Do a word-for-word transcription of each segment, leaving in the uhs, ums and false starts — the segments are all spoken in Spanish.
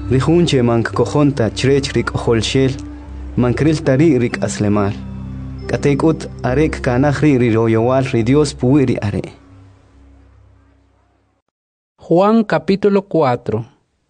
Rijunche mank kojonta chrech rik holshel, mankril tari rik aslemal. Katekut arek kanahri ri royowal ri Dios puiri are. Juan capítulo cuatro.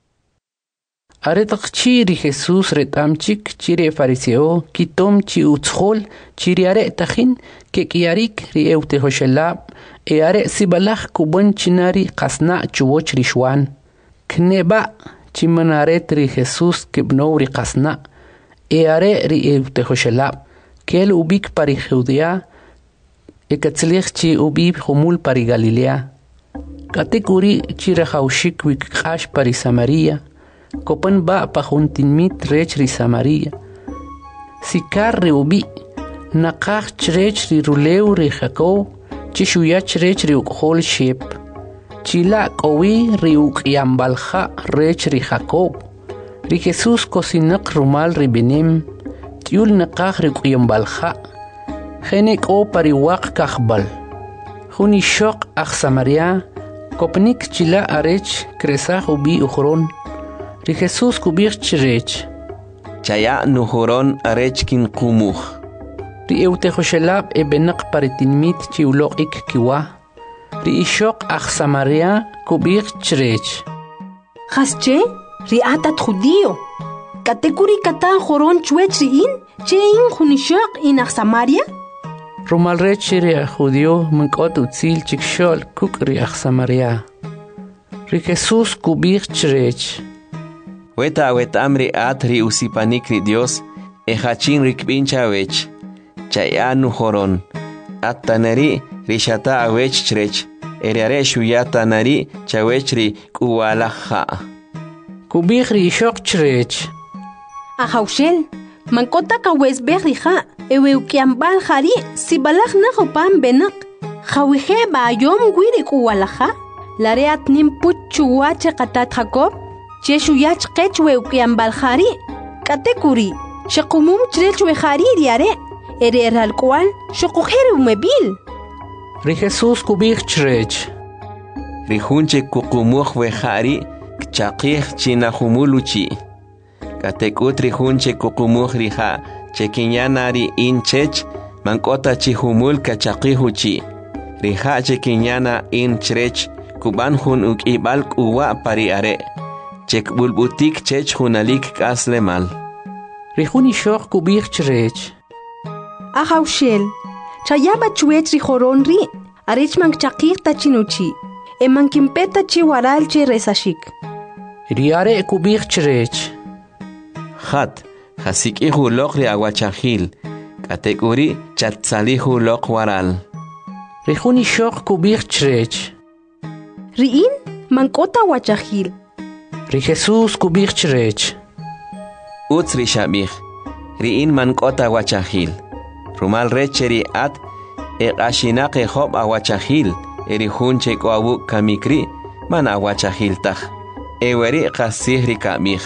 Aretak chiri Jesús retamchik chiri fariseo kitom chi utschol chiri are tajin ke kiarik ri eute hoshelab e are sibalach kubon chinari qasna chuwoch rishwan kneba chimanaret ri Jesús kibno ri qasna e are ri eute hoshelab kel ubik pari Judea e katzlich chi ubib humul pari Galilea katekuri chiri haushik wik qash pari Samaria Kopan ba pa juntinmit rech ri Samaria. Sikar ri ubi. Nakach rech ri ruleu ri Jacob. Chishuyach rech ri ukhol shep. Chila kowi ri ukyambalja rech ri Jacob. Ri Jesus kosinak rumal ri benem. Tiul nakach ri ukyambalja. Genek o pari wak kachbal. Juni shok ach Samaria. Kopnik chila arech kresach ubi ukhron. Ri Jesús kubich chirech. Chaya nuhuron arechkin kumuch. Ri eutehoshelab e benak paritinmit chiulok ik kiwa. Ri ishok ach Samaria kubich chirech. Hasche, ri atat judío. Katekuri kata horon chuech ri in, che in junishok in ach Samaria? Rumal rech ri judío munkot utzil chikshol kuk ri ach Samaria. Ri Jesús kubich chirech. Weta weta amri atri usipanikri Dios, e hachin rikbincha wech, chaya nuhoron, atanari rishata awech chrech, eriare shuyata nari chawechri kuwalaha. Kubihri shok chrech. Ahaushel, mankota kawes berriha, ewe ukiambal hari, si balak na hopam benak, hawihe ba yom gwiri kuwalaha, lareat nimput chuwache katat Jacob, Cheshu yach qechwe ukiambal khari katekuri shaqumum chrechwe khari diare ere eral kwal shaqukhere umebil Ri Jesús kubich chrech Ri hunche kukumukh we khari kchaqih china humuluchi katekut ri hunche kukumukh ri ha chekinyanari inchech mankota chi humul kachaqihuchi ri ha chekinyana in chrech kuban hun ukibal kuwa pari are Chek bulbutik chech hunalik kasle mal. Rihuni shok kubich chrech. Ahaushel. Chayaba chuech rihoron ri. Arich mang chakir tachinuchi. E mang kimpeta chi waral chi resashik. Riare kubich chrech. Khat. Hasik ihu lok ri awachahil. Katekuri chatsalihu lok waral. Rihuni shok kubich chrech. Riin mankota wachahil. Ri Jesús kubich chrech. Utz ri shabich. Riin mankota wachahil. Rumal recheri at e ashinak e hob awachahil. Eri hunche ko awu kamikri man awachahil tach. E weri qasih ri kamich.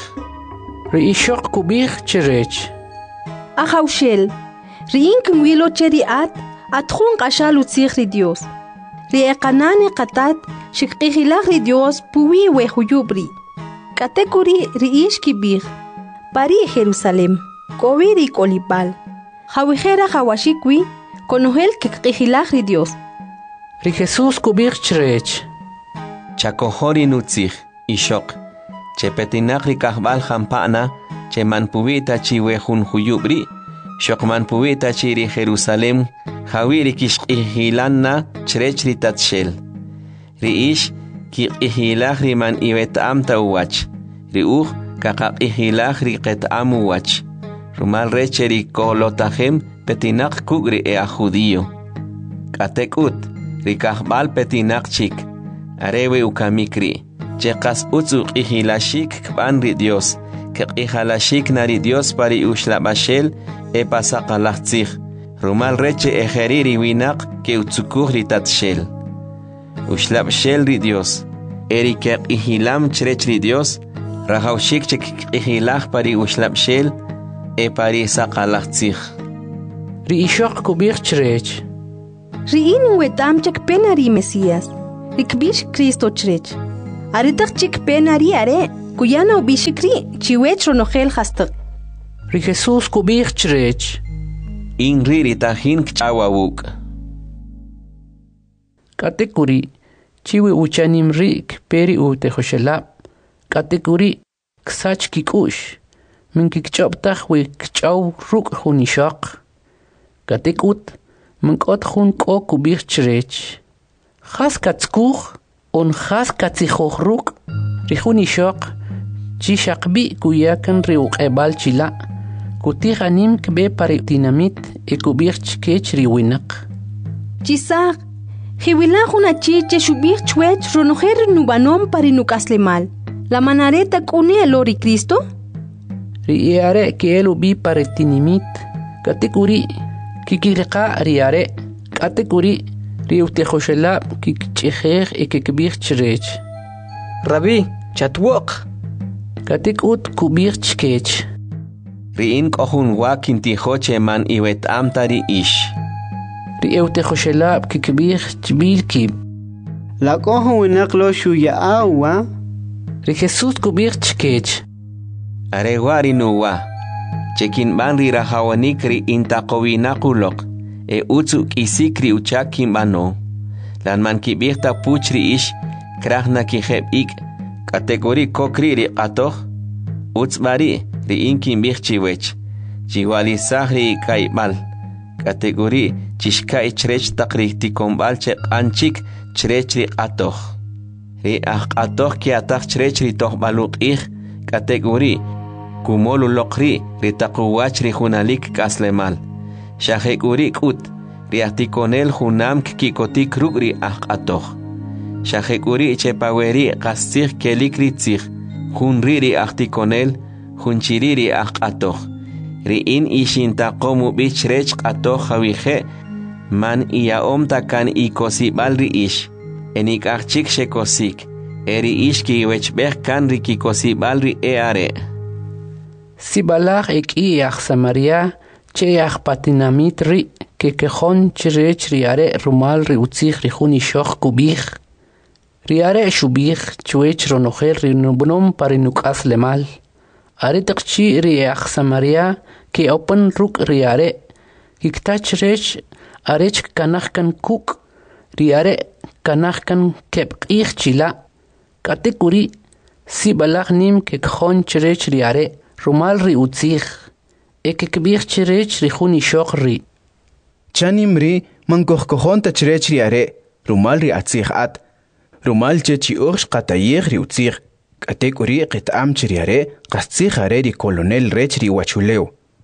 Ri ishok kubich chrech. Ahaushel. Riin kumwilo cheri at at hun qashal utzih ri Dios. Ri e kanane qatat shikqihilach ri Dios puwi we huyubri. Katekuri riish kibir, pari Jerusalem, koviri kolipal, hawihera hawashikwi, konohel kekihilach ri Dios. Ri Jesús kubir chrech. Chakohori nutzich, ishok, chepetinach ri kahbal hampana, che manpuvita chiwe hun huyubri, shok manpuvita chiri Jerusalem, hawiri kishkihilanna chrech ri tatshel. Riish, ki ihilach ri man iwet amta uwach. Ri uch kakak ihilach ri ket amu wach. Rumal reche ri kolotahem petinak kugri e a judío. Katekut ri kahbal petinak chik. Arewe ukamikri. Chekas utzuk ihilashik kban ri Dios. Kek ihalashik na ri Dios pari ushlabashel e pasakalachtzich. Rumal reche ejeriri winak ke utzukuch ri tatshel. Ushlab shel ri Dios. Eri kek ihilam chrech ri Dios. Rahaushik chek ihilach pari ushlab shel. E pari sakalachtzich. Ri ishok kubich chrech. Riin wetam chek penari Mesías. Rikbish Cristo chrech. Aritak chik penari are. Kuyana ubishikri chiwech ronojel hastaq. Ri Jesús kubich chirech. Inri ritahin kchawawuk. Katekuri chiwi uchanim rik peri u tehoshelab. Katekuri ksach kikush. Min kikchoptach we kchaw ruk hunishaq. Katekut minkot hun ko kubich chirech. Khas katskuch on khas katsichoch ruk. Rihunishaq chishaqbi kuyakan riuqebal chila. Kutihanim kbe pari dinamit e kubich chkech riwinaq. Chisaq Hiwila una chiche shubich chwech ronojer nubanom pari nukaslemal. La manareta kuni elori Cristo? Riare que el ubi pare tinimit. Katekuri kikilqa riare. Katekuri riutejoshela kikchejej e kikbich chrech. Rabbi, chatwok. Katekut kubich chkech. Riin kohun wakin tijoche man iwet amtari ish. Riutejoshela kikbich chbilkib. La cojo winaqlo shuya awa. Ri Jesús kubich chkech. Arewari nuwa. Chekin ban ri rahawanik ri intaqowinakulok. E utsuk isikri uchakin bano. Lan man kibirta puchri ish. Krahna kijeb ik. Kategori kokri ri qatoh. Utsbari ri inkin bichchiwech. Chiwali sahri kaibal. Kategori chishka ichrech takri tikombal che anchik chrech ri qatoh. Ri ah qatoh ki atah chrech ri toh baluk ik. Kategori kumolu lokri ri taquwach ri hunalik kaslemal. Shahekuri kut ri atikonel hunam kikotik ruk ri ah qatoh. Shahekuri chepaweri qastir kelikri tzir. Hunri ri ahtikonel hunchiri ri ah qatoh. Ri in ishintaqomu bichrech qatoh hawihe man iaom takan ikosibal ri ish. Enik achik shekosik. Eri ish ki wechbeh kan ri kikosibal ri eare. Sibalach ek iach Samaria cheach patinamit ri que quejon chrech riare rumal ri utzich ri hunishoch kubich. Riare shubich chuech ronojer ri nubnom parinukas lemal. Are takchi riach Samaria que open ruk riare. Kiktach rech arech kanachkan kuk. Riare kanachkan kep ich chila. Katekuri sibalach nim que quejon chrech riare. Rumal ri utzich. Eke kbich chrech ri hunishoch ri. Chanim ri mankohkohon ta chrech ri are. Rumal ri atzich at. Rumal chechi ursh qatayech ri utzich. Katek uri qitam chri are. Qastzich are ri kolonel rech ri wachuleo.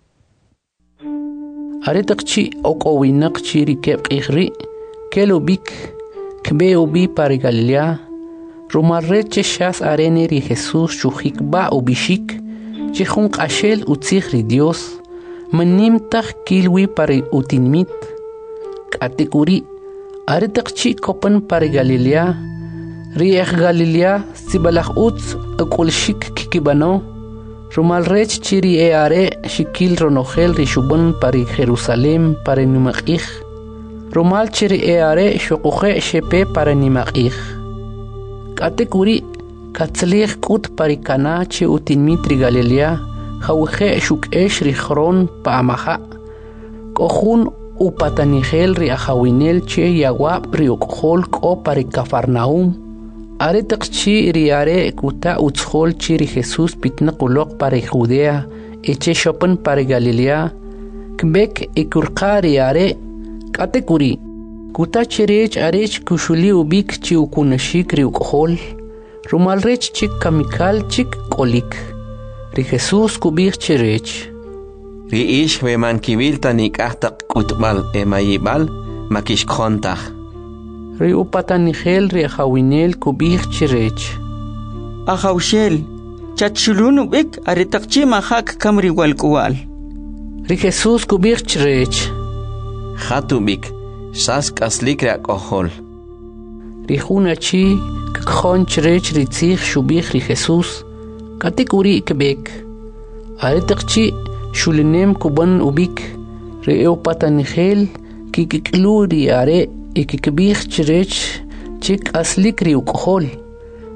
Are takchi oko winak chi ri kep ri. Kelo bik. Kbe ubi pari Galilea. Rumal reche shas arene ri Jesus chuhik ba ubishik. Chihun qashel utzich ri Dios. Manim tach kilwi pari utinmit. Katekuri. Are takchi kopan pari Galilea. Riech Galilea sibalach utz akulshik kikibano. Rumal rech chiri e are shikil ronogel rishubun pari Jerusalem pari numakich. Rumal chiri e are shokuche shepe pari nimakich. Katekuri. Katzlich kut parikana che utinmitri Galilea, jauche shuk esh ri chron paamaha. Kohun upatanigel ri ajawinel che yawab ri ukhol ko pari Cafarnaum. Are takchi ri are kuta utshol chi ri Jesus pitnakulok pari Judea, eche shopen pari Galilea. Kbek ikurqa ri are katekuri. Kuta chirech arech kushuli ubik chi ukunashik ri ukhol. Rumal rech chik kamikal chik kolik. Ri Jesus kubich chirech. Ri ish we man kibil tanik ahtak kutbal emayibal makish khontach. Ri upatanigel ri ajawinel kubich chirech. Ajawshel, chatshulunu bik aritakchi mahak kamri walkuwal. Ri Jesus kubich chirech. Khatubik, sask aslikra kohol. Ri hunachi kkhon chrech ri tzich shubich ri Jesus. Katekuri kebek. Are takchi shulinem kuban ubik. Ri eupatanigel kikiklu ri are ikikbich chrech chik aslik ri ukhol.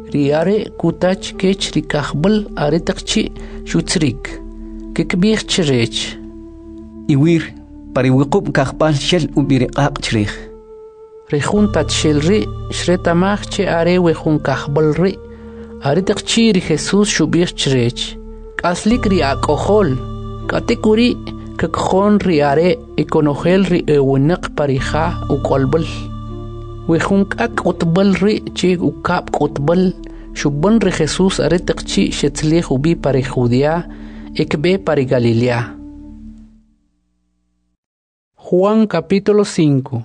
riare kutach kech rikahbal aretakchi shutzrik kekbir cherech iwir pariwiqub kahbal shel ubiriqaq chrich rejun tachelri shretamach che are wejun kahbal ri aretakchi ri Jesús shubir cherech kaslik ri akohol katekuri kakjon ri are ekonogel ri ewenak parija ukolbal wejun kak utbal ri che ukap utbal shubban ri Jesús aretakchi shetzli ubi pari Judea ekbe pari Galilea. Juan capítulo cinco.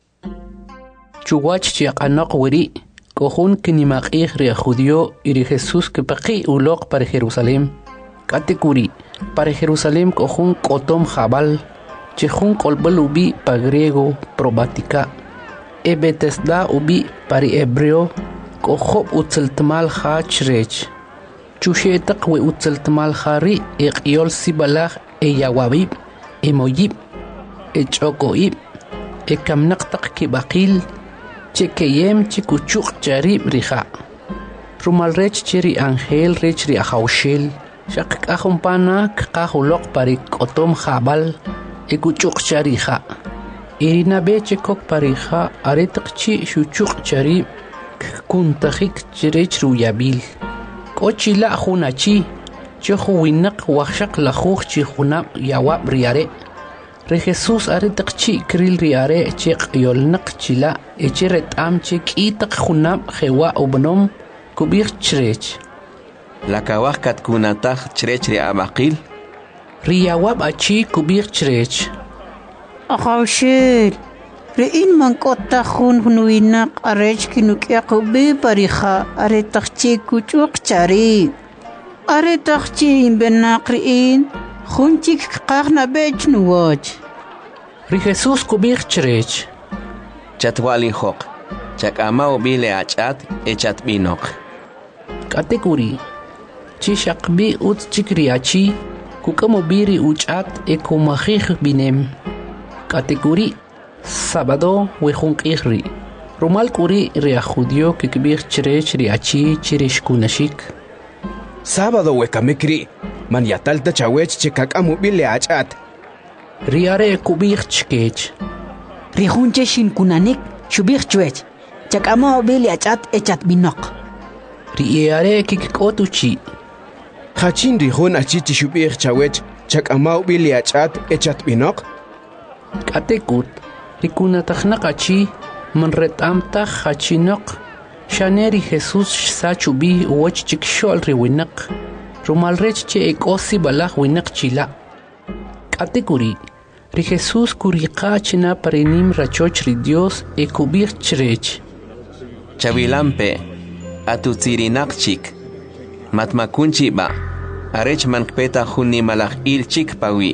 Chuwach chiaqanaq wiri kohun kinimaqih ri judío y ri Jesús que paqi uloq para Jerusalén katekuri para Jerusalén kohun kotom jabal chejun kolbal ubi pa griego probatica e Betesda ubi pari hebreo kohob utzeltmal ha chrech chushetaq we utzeltmal hari eqyol sibalaj e yawabib e moyib e chokoib e kamnaqtaq kibaqil chekeyem chikuchuq charib riha rumal rech cheri angel rech ri ahawshel shaq qahumpana qahuloq pari kotom jabal e kuchuq chariha irina beche kok pariha aretqchi shuchuq charib kuntakhik chirech ruyabil kochila hunachi chehuinaq waqshaq lahuq chi hunab yawab riare Re Jesús aretaqchi kril riare cheq yolnaq chila echeret amche kitaq junab jewa ubnom kubir chrech La kawaj katkunataj chrech ri abaqil riyawab achi kubir chrech Ahawshel rein man kotta hun hunuinaq arech kinukyaq ubi parija aretaqchi kuchuq chari aretaqchi benaq rein Junchik qaqna bech nuwach. Ri Jesús kubir chrech. Chatwali hoq. Chakama ubile achat echat binok. Katekuri. Chishakbi ut chikriachi kukamobiri uchat ekumajih binem. Katekuri. Sábado wejunqihri. Rumal kuri ria judío que kubir chrech riachi chirishkunashik. Sábado wekamikri. Man yatalta chawech chekak amubile achat. Riare kubir chkech. Rihunche shin kunanik shubir chwech. Chakama obile achat echat binok. Riare kikotuchi. Hachin rihun achichi shubir chawech chakama ubile achat echat binok. Katekut. Rikunatahnaqachi man retamta hachinok. Shaneri Jesús sachubi uwach chikshol riwinak. Rumal rech che ekosi balaj winak chila. Katekuri. Ri Jesús kuriqa china parenim rachoch ri Dios e kubir chrech. Chavilampe. Atutsirinaqchik. Matmakunchi ba. Arech mankpeta junni malaj il chik pawi.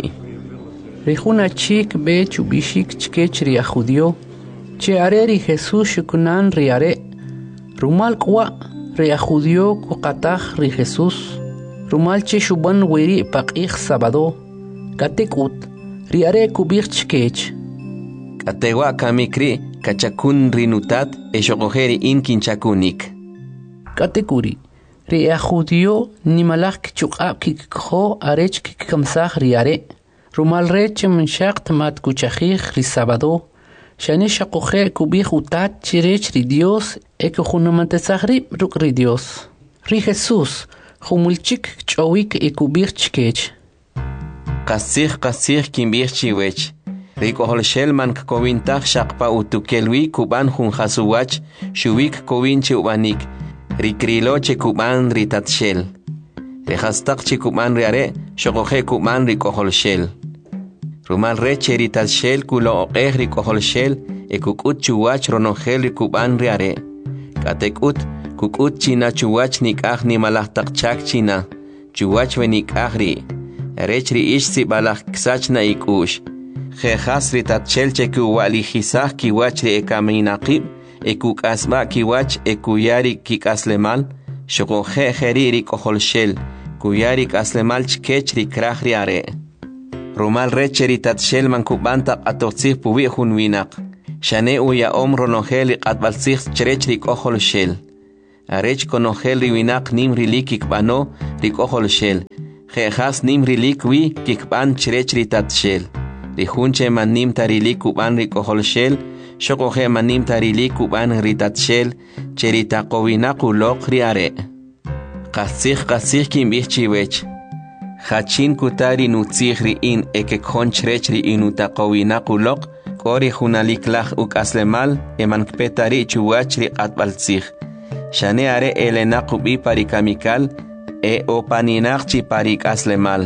Ri juna chik be chubishik chkech ri judío. Che are ri Jesús shukunan ri are. Rumal kwa ri judío kuqataj ri Jesús. Rumal che shuban wiri paqih sábado katekut riare kubir chkech katewa kamikri kachakun rinutat e shogojeri inkin chakunik katekuri ria judío ni malak chuqab kikho arech kikamsah riare rumal rech mshaq mat kuchajih ri sábado shani shaqoje kubir utat chirech ri Dios e khunamante sahrib ruk ri Dios ri Jesús Humulchik chowik e kubir chkech. Qasih qasih kimbir chiwech. Riko holshel man kowintaq shaqpa utukelwi kuban hun hasuwach shuwik kowinchi ubanik. Rikrilo che kuban ritatshel. Rehastaq che kuban riare shogoje kuban riko holshel. Rumal reche ritatshel kulo oqeh riko holshel e kukut chuwach ronogel rikuban riare. Katekut kukut china chuwach nikah ni malah takchak china chuwach we nikahri rechri ish si balah ksach na ikush khehas ritatchel che kuwali hisah kiwach re ekaminaqib ekuk asba kiwach ekuyari kikaslemal shogo kheheri koholshel kuyari kaslemal chkech rikrahri are rumal rechri tatshel man kubanta atotsih puwi hunwinaq shane uya omro noheli qatbalsih chrechri koholshel arech konogel riwinak nim rilik kikbano rikohol shel. Jejas nim rilik wi kikban chrech ritat shel. Rijunche man nim tarilik kuban rikohol shel. Shokoje man nim tarilik kuban ritat shel. Cherita kowinak ulok riare. Kasich kasich kimbich chiwech. Hachin kutari nutzich riin ekekon chrech riin utakowinak ulok. Kori hunalik lach uk aslemal eman kpetari chuwach ri atbaltzich. Shane are elenak ubi parikamikal e opaninak chi parik aslemal.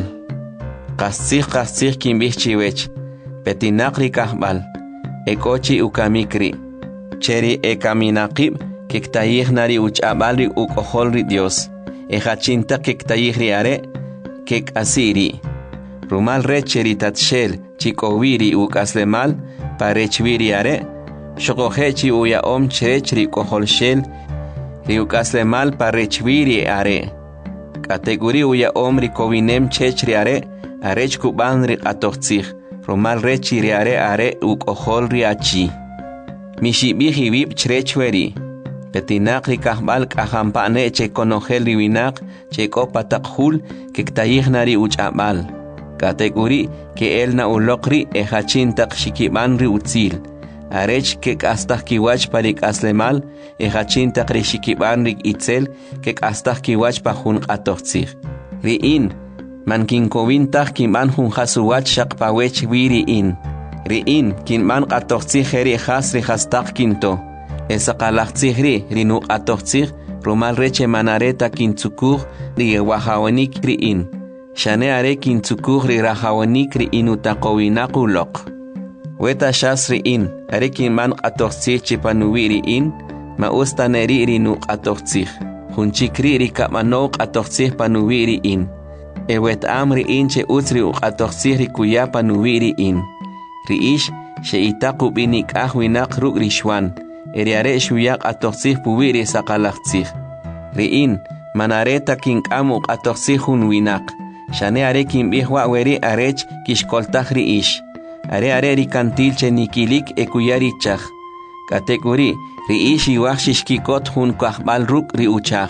Kasich kasich kimbich chiwech. Petinak ri kahbal. Ekochi ukamikri. Cheri ekaminakib kiktayich nari uchabal ri ukohol ri Dios. E hachinta kiktayich ri are kek asiri. Rumal re cheritat shel chikowiri uk aslemal parechviri are. Shokohechi uya om cherechri kohol shel riukaslemal parechviri are. Kategori uya om rikovinem chechri are arech kuban ri atochich. Rumal re chiri are are ukohol riachi. Mishibihi vip cherechveri. Petinak rikahbal kahampane che konogel riwinak che kopatakhul kiktayichnari uchabal. Kategori que el na ulokri e hachin tak shikiban ri utzil. Arech que kastak kiwach parik aslemal e hachin tak ri shikiban ri itzel que kastak kiwach pa hun atochtzich. Ri in man kin kovin tak kiman hun hasuwach shak pawech viri in. Ri in kin man atochtzich ri has ri hastak kinto. Esa kalachtzich ri ri nu atochtzich rumal reche manareta kintzukur ri wahawanik ri in. Shane are kintzukur ri rahawanik ri inutakowinak ulok. Weta shas ri in, are kin man atochtzich chipanuwi ri in, ma ustaneri ri nu atochtzich. Hunchikri ri kamanok atochtzich panuwi ri in. E wet am ri in che utzri uk atochtzich ri kuya panuwi ri in. Ri ish she itaku binik ahwinak ruk ri shwan. Eri are shuyak atochtzich puwi ri sakalachtzich. Ri in, manareta kin kamuk atochtzich hun winak. Shane are kin bihwa weri arech kishkoltach ri ish. Are are ri kantil che nikilik e kuyari chach. Kategori ri ish iwach shishkikot hun kahbal ruk ri uchach.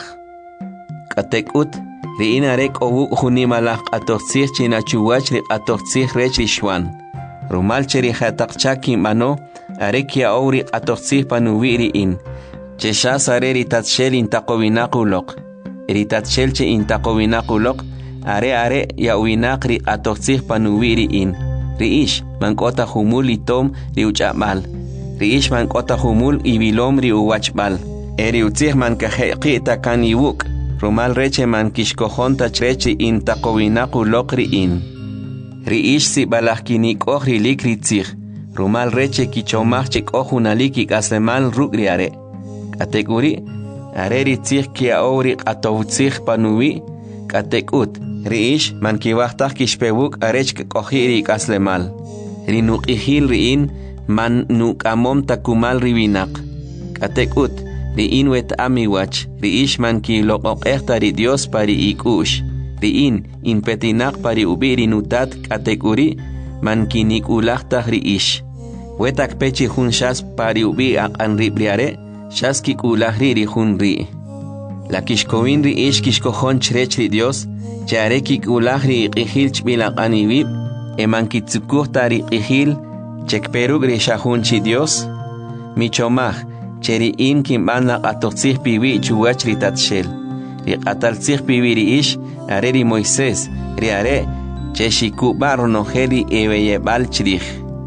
Katekut ri in arek owu hunimalach atochtzich chinachuwach ri atochtzich rech ri shwan. Rumal che ri hatakchak kim mano arek ya ow ri atochtzich panuwi ri in. Che shas are ri tatshel intakowinakulok. Ri tatshel che intakowinakulok are are ya winak ri atochtzich panuwi ri in. Ri ish mankota humul itom ri uchabal. Ri ish mankota humul ibilom ri uwachbal. Eri utzich man kaheqita kan iwuk. Rumal reche man kishkohonta chrechi in takowinakulok ri in. Ri ish si balahkinik oh ri lik ri tzich. Rumal reche kichomach chik oh unalikik aslemal ruk ri are. Kategori are ri tzich kia ori atovtzich panuwi. Katekut ri ish man kiwachtak kishpewuk arech kohiri kaslemal. Ri nuqihil ri in man nukamom takumal riwinak. Katekut ri in wet amiwach ri ish man kilokok ekta ri Dios pari ikush. Ri in in petinak pari ubiri nutat kategori man kinikulachtak ri ish. Wetak pechi hun shas pari ubi ak anribriare shas kikulahri ri hun ri. La kishkowin ri ish kishkohon chrech ri Dios, chare kikulahri iqihil chbilak anibib, eman kitzukuh tari iqihil, chekperuk ri shahun chi Dios, michomach, cheri in kimban lak atotzich piwi chuwach ri tatshel, ri qataltzich piwi ri ish, are ri Moisés, ri are, che shikubar noheri ebeyebal chrich.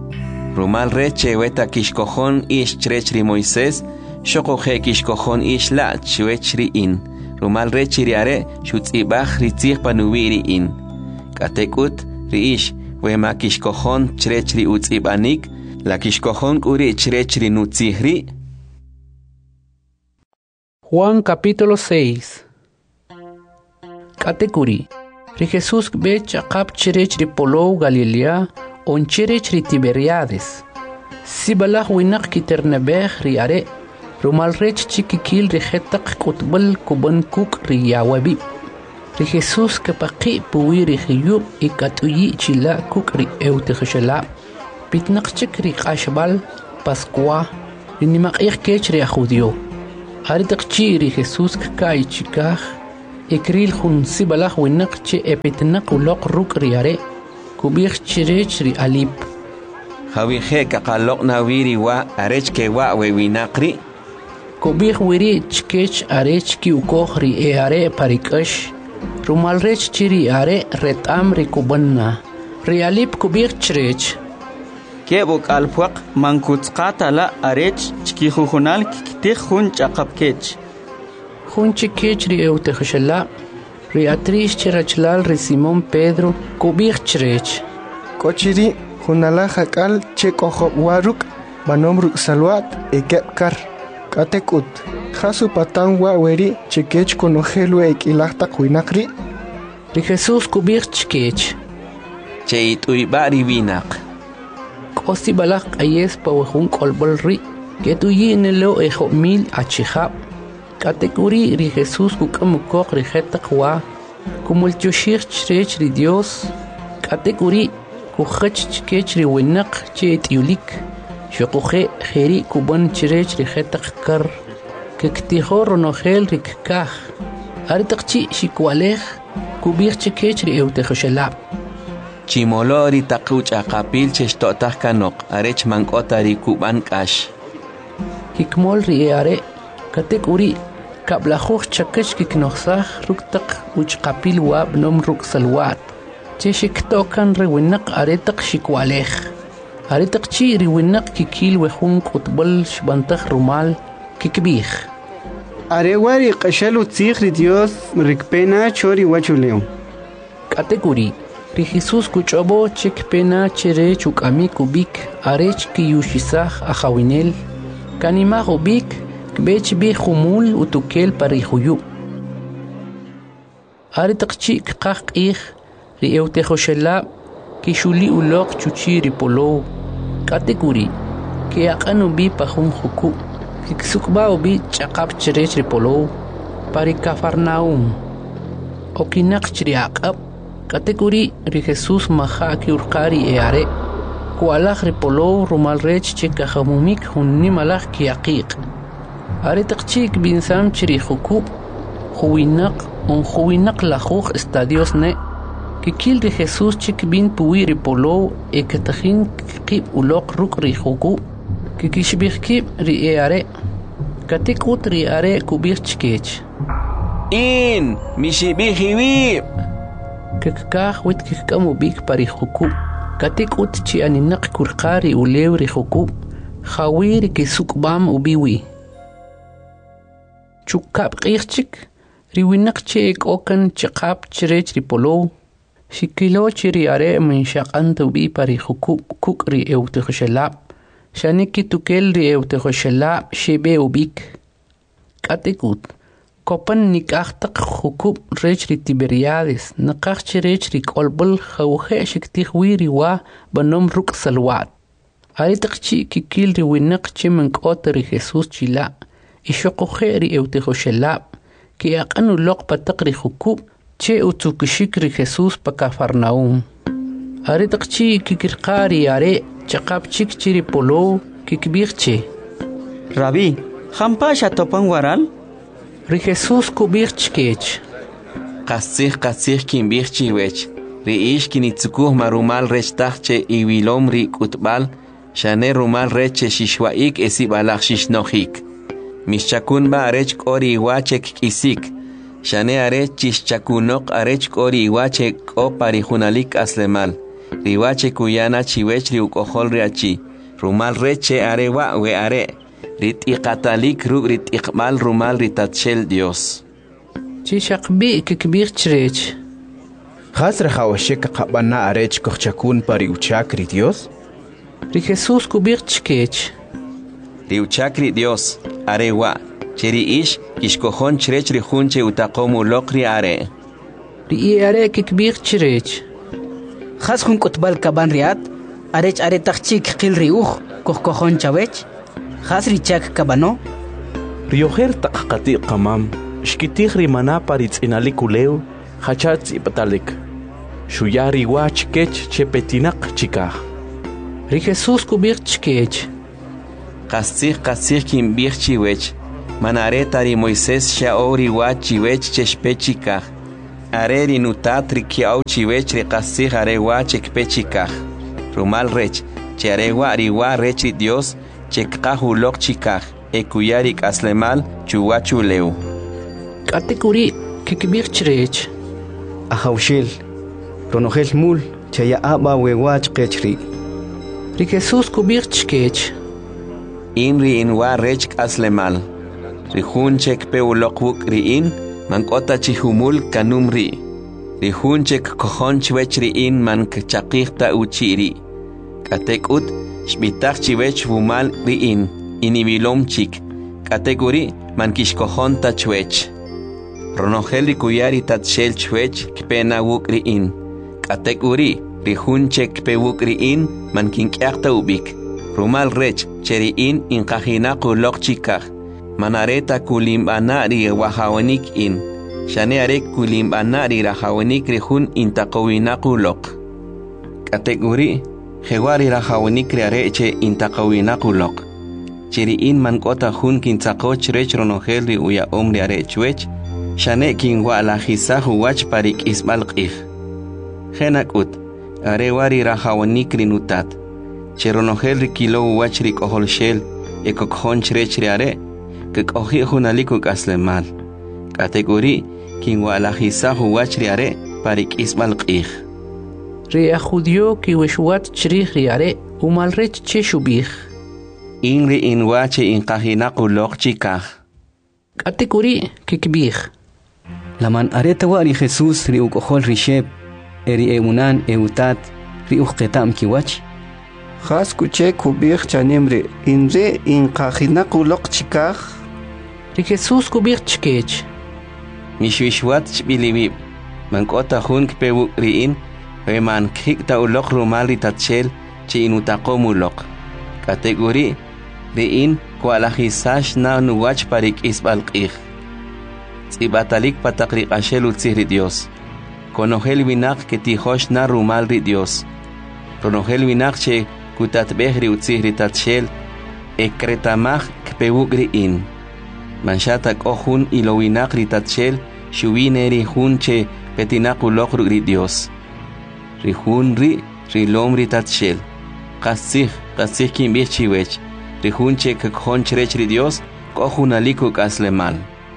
Rumal re che weta kishkohon ish chrech ri Moisés, Shokohe kishkohon ish la chwech ri in. Rumal re chiriare shutzibach ritzich panuwi ri in. Katekut ri ish wema kishkohon chrech ri utzibanik. La kishkohon uri chrech ri nutzihri. Juan capítulo seis. Katekuri. Ri Jesús bech akap chrech ri Polou Galilea on chrech ri Tiberiades. Sibalach winak kiternebech ri are. Rumal rech chikikil ri hetak kutbal kuban kuk ri yawabi. Ri Jesús kapaki puwi ri hiyub ikatuyi chila kuk ri eutecheshala. Pitnak chik ri kashbal paskwa ri nimak ik kech ri ajudio. Aritaqchi ri Jesús kai chikaj ekril jun sibalaj winaq che epitnaq uloq ruk riare kubij chirech ri alip Jawije kakaloq nawiri wa arech ke wa wewinaqri kubij wiri chkech arech ki ukoj ri eare parikash rumalrech chiri are retam ri kubanna ri alip kubij chirech Kebuk alpuaq mankutzqata la arech chkijujunal kiktij jun chaqapkech. Jun chikech ri eutejxela ri atrish chirachlal ri Simón Pedro kubij chirech Kochiri junala jakal chekojob waruk manom ruk salwat ekepkar katekut jasu patan wa weri chikech konojelu ekilajtaq winaqri ri Jesús kubij chkech che it'uyba' winaq Osi balak ayes pawajun kolbol ri ketuyi nelo ejo mil achijab katekuri ri Jesús kukamukok ri jetaq wa kumul chushir chrech ri Dios katekuri kujach chkech ri winaq chet yulik shoquje jeri kuban chrech ri jetaq kar kektijo ronojel ri kaj aritaqchi shikwalej kubij chkech ri eutejxelab Chimolori taquch aqapil chexto'taj kanoq arech mank'ota ri kuban k'ax Kikmol ri are katek uri kablajuj chakech kiknoqsaj ruktaq uchqapil wa bnom ruk salwat chexiktokan ri winaq aretaq xikwalej aretaq chi ri winaq kikil wejun qutbol xbantaj rumal kikbij Arewari q'axalu tzij ri Dios rikpena chori wachuleo katek uri ri Jesús kuch'obo chikpena chere chuk'ami kubik arech kiyushisaj ajawinel kanimaj ubik kbech bi jumul utukel parijuyu aritaqchi kqaj q'ij ri eutejxelab kixuli uloq chuchi ri polow katekuri kiaq'an ubi pajun juku kiksukba ubi ch'aqap cherech ri polow pari Cafarnaum okinaq chri aq'ab katekuri ri Jesús maja kiurqari eare kualaj ri polow rumalrech chekajamumik junni malaj kiaqiq aritaqchik binsam chri juku juwinaq on juwinaq lajuj estadios ne kikil ri Jesús chik bin puwi ri polow eketajin qib uloq ruk ri juku kikishbijkib ri eare katikut ri are kubij chkech In mishibijiwib Kekaj wit kikamu bik pari juku katik ut chi aninaq kurqari ulew ri juku khawir ki sukbam ubiwi chukap qirchik ri winaq che okan chiqap chirech ri polow shikilo chiri are min shaqant ubi pari juku kuk ri eutejxelab shaniki tukel ri eutejxelab shebe ubik katikut Kopan nikaqtaq jukub rech ri Tiberiades naqaq chirech ri kolbol khawje shiktij wiri wa banom ruk salwat aritaqchi kikil ri winaq che mank'ot ri Jesús chila ishoquje ri eutejxelab ki aqanu loq pataq ri jukub che utukishik ri Jesús pa Cafarnaum aritaqchi kikirqari are chaqap chik chiri polow kikbirche Rabí, jampasha topan waral ri Jesús kubij chkech qastzij qastzij kinb'ij chiwech ri ix kinitzukuj marumal rech taj che iwilom ri k'utb'al xane rumal rech che xixwa'ik esib'alaj xixnojik mixchakunb'a arech k'o ri iwa che kk'isik xane arech chixchakunoq arech k'o ri iwa che k'o pa ri junalik k'aslemal ri iwa che kuyana chiwech ri uk'ojol ri achi rumal rech che are wa' we are ri t''iqatalik ruk' ri t''iqb'al rumal ri tatxel Dios chixaqbi kikbij chirech Jas rajawashek qabana arech kochakun pari uchak ri Dios ri Jesús kubij chkech ri uchak ri Dios are wa cheri ish kixkojon chirech ri jun che utaqom uloq ri are ri are kikbij chirech Jas jun kutbal kaban riat arech aretaq chik qil ri uj kokkojon chawech Jas ri chak kabano Riojer taqqati qamam shkitij ri manapa ri tz'inalik ulew hachat tz'ipatalik shuyari wach kech chepetinaq chikaj ri Jesús kubij chkech qastzij qastzij kinb'ij chiwech manareta ri Moisés shaori wa chiwech cheshpechikaj. Are ri nutat ri kiau chiwech ri qasij are wa chekpechikaj. Rumal rech, che are wa ri wa rech ri Dios, chekqaj ulok chikaj, ekuyari kaslemal chuwachu leu. Katekuri kikbir chrech. Ahaushel, ronogel mul, chaya aba wewach kechri. Ri Jesus kubir chkech. Inri inwa rech kaslemal. Ri hunchek pe ulok wuk ri in, mankota chihumul kanum ri. Ri hunchek kohon chwech ri in man kachakikta uchiri. Katek ut, shbitak chiwech vumal ri in, inibilom chik. Kategori man kishkohon ta chwech. Ronogel ri kuyari tat shel chwech kpena wuk ri in. Kategori ri hunchek pe wuk ri in man kinkyakta ubik. Rumal rech cheri in inkajina kulok chikaj. Manareta kulimbana ri wahawanik in. Shane arek kulimbana ri rahawanik ri hun intakowina kulok. Kategori Hewari rahawanik ri areche intakowina kulok. Cheri in man kota hun kintakoch rech ronogel ri uya om ri arechwech. Shane kin wa la hisahu wach parik ismal qih. Henak ut, are wari rahawanik ri nutat. Cheronogel ri kilo wach ri kohol shel, ekokon chrech ri are, kekohi hunalikuk aslemal. Kategori, kin wa la hisahu wach ri are, parik ismal qih. Ri ajudio ki weshwat chrich ri are, umal rech che shubich. Inri in wache in kahinakulok chikaj. Kategori kikbich. Laman areta wari Jesus ri ukohol risheb, eri eunan eutat, ri uqetam kiwach. Khas kuche kubir chanimri, inre in kahinakulok chikaj. Ri Jesus kubir chkech. Mishwishwat chbilibib, mankota hun kpewuk ri in, we man kikta ulok rumal ri tatshel, chi inutaqom ulok. Kategori, ri in kualahisash na nuwach parik isbal qih. Tsibatalik patakri ashel utzihri Dios. Konogel winak que tijosh na rumal ri Dios. Konogel winak che kutatbehri utzihri tatshel. Ekretamach kpewugri in. Manshatak ohun ilo winak ri tatshel. Shuvineri hun che petinak ulokru ri Dios. Ri hun ri rilom ri tatshel. Kasih kasih kimbih chiwech. Ri hun che kakhon chrech ri Dios. Kohun alikuk aslemal.